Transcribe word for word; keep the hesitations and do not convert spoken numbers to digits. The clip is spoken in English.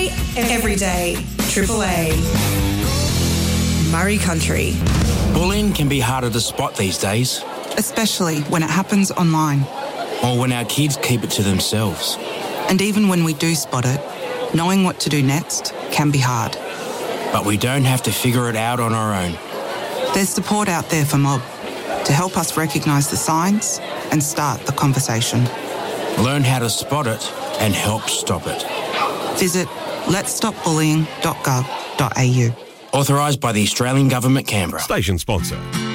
day, every day. Triple A. Murray Country. Bullying can be harder to spot these days. Especially when it happens online. Or when our kids keep it to themselves. And even when we do spot it, knowing what to do next can be hard. But we don't have to figure it out on our own. There's support out there for Mob to help us recognise the signs and start the conversation. Learn how to spot it and help stop it. Visit lets stop bullying dot gov dot a u. Authorised by the Australian Government, Canberra. Station sponsor.